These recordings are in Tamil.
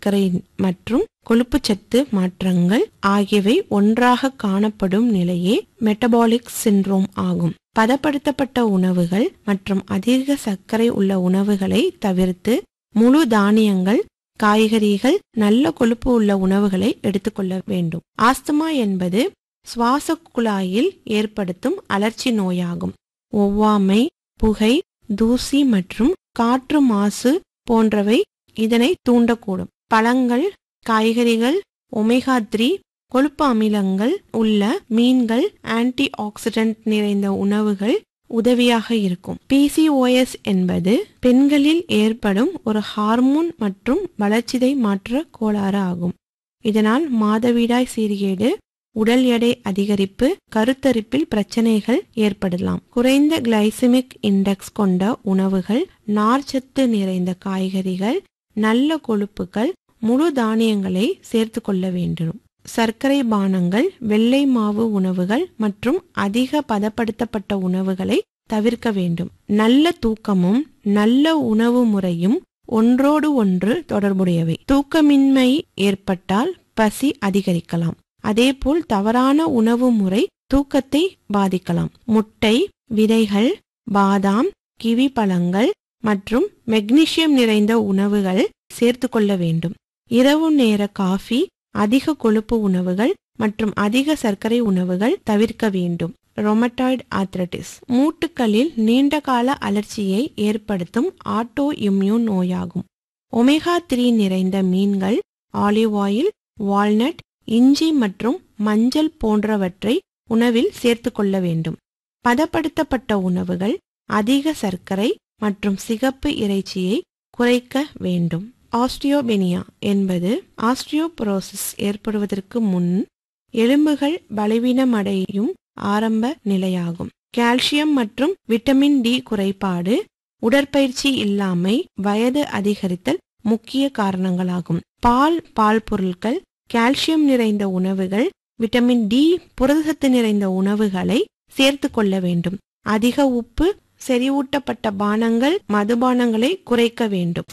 சர்க்கரை மற்றும் கொழுப்புச்சத்து மாற்றங்கள் ஆகியவை ஒன்றாக காணப்படும் நிலையே மெட்டபாலிக் சிண்ட்ரோம் ஆகும். பதப்படுத்தப்பட்ட உணவுகள் மற்றும் அதிக சர்க்கரை உள்ள உணவுகளை தவிர்த்து முழு தானியங்கள், காய்கறிகள், நல்ல கொழுப்பு உள்ள உணவுகளை எடுத்துக்கொள்ள வேண்டும். ஆஸ்துமா என்பது சுவாச குழாயில் ஏற்படுத்தும் அலர்ச்சி நோயாகும். ஒவ்வாமை, புகை, தூசி மற்றும் காற்று மாசு போன்றவை இதனை தூண்டக்கூடும். பழங்கள், காய்கறிகள், ஒமேகா 3 கொழுப்பு அமிலங்கள் உள்ள மீன்கள், ஆன்டி ஆக்சிடென்ட் நிறைந்த உணவுகள் உதவியாக இருக்கும். PCOS என்பது பெண்களில் ஏற்படும் ஒரு ஹார்மோன் மற்றும் வளர்ச்சிதை மாற்ற கோளாறு ஆகும். இதனால் மாதவிடாய் சீர்கேடு, உடல் எடை அதிகரிப்பு, கருத்தரிப்பில் பிரச்சனைகள் ஏற்படலாம். குறைந்த கிளைசமிக் இண்டெக்ஸ் கொண்ட உணவுகள், நார்ச்சத்து நிறைந்த காய்கறிகள், நல்ல கொழுப்புகள், முழு தானியங்களை சேர்த்து கொள்ள வேண்டும். சர்க்கரை பானங்கள், வெள்ளை மாவு உணவுகள் மற்றும் அதிக பதப்படுத்தப்பட்ட உணவுகளை தவிர்க்க வேண்டும். நல்ல தூக்கமும் நல்ல உணவு முறையும் ஒன்றோடு ஒன்று தொடர்புடையவை. தூக்கமின்மை ஏற்பட்டால் பசி அதிகரிக்கலாம். அதேபோல் தவறான உணவு முறை தூக்கத்தை பாதிக்கலாம். முட்டை, விதைகள், பாதாம், கிவி பழங்கள் மற்றும் மெக்னீசியம் நிறைந்த உணவுகள் சேர்த்து கொள்ள வேண்டும். இரவு நேர காஃபி, அதிக கொழுப்பு உணவுகள் மற்றும் அதிக சர்க்கரை உணவுகள் தவிர்க்க வேண்டும். ரொமட்டாய்டு ஆர்த்ரைட்டிஸ் மூட்டுகளில் நீண்டகால அலர்ச்சியை ஏற்படுத்தும் ஆட்டோ இம்யூன் நோயாகும். ஒமேகா 3 நிறைந்த மீன்கள், ஆலிவ் ஆயில், வால்நட், இஞ்சி மற்றும் மஞ்சள் போன்றவற்றை உணவில் சேர்த்து கொள்ள வேண்டும். பதப்படுத்தப்பட்ட உணவுகள், அதிக சர்க்கரை மற்றும் சிகப்பு இறைச்சியை குறைக்க வேண்டும். ஆஸ்டியோபெனியா என்பது ஆஸ்டியோபோரோசிஸ் ஏற்படுவதற்கு முன் எலும்புகள் பலவீனமடையும் ஆரம்ப நிலையாகும். கால்சியம் மற்றும் விட்டமின் டி குறைபாடு, உடற்பயிற்சி இல்லாமை, வயது அதிகரித்தல் முக்கிய காரணங்களாகும். பால் பொருட்கள், கால்சியம் நிறைந்த உணவுகள், விட்டமின் டி, புரதச்சத்து நிறைந்த உணவுகளை சேர்த்து கொள்ள வேண்டும். அதிக உப்பு, செறிவூட்டப்பட்ட பானங்கள், மதுபானங்களை குறைக்க வேண்டும்.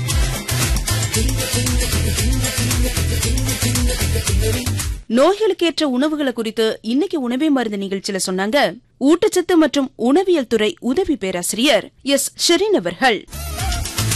நோய்களுக்கேற்ற உணவுகளை குறித்து இன்னைக்கு உணவே மருந்து நிகழ்ச்சியில சொன்னாங்க ஊட்டச்சத்து மற்றும் உணவியல் துறை உதவி பேராசிரியர் எஸ் ஷெரீன் அவர்கள்.